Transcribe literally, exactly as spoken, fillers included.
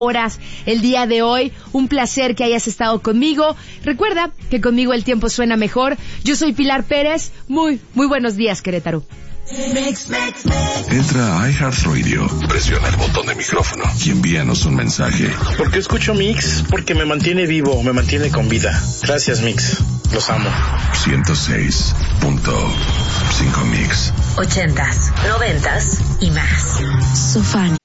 horas el día de hoy. Un placer que hayas estado conmigo. Recuerda que conmigo el tiempo suena mejor. Yo soy Pilar Pérez. Muy, muy buenos días, Querétaro. Mix, mix, mix. Entra a iHeartRadio, presiona el botón de micrófono y envíanos un mensaje. ¿Por qué escucho Mix? Porque me mantiene vivo, me mantiene con vida. Gracias, Mix. Los amo. ciento seis punto cinco Mix. Ochentas, noventas y más. So fan.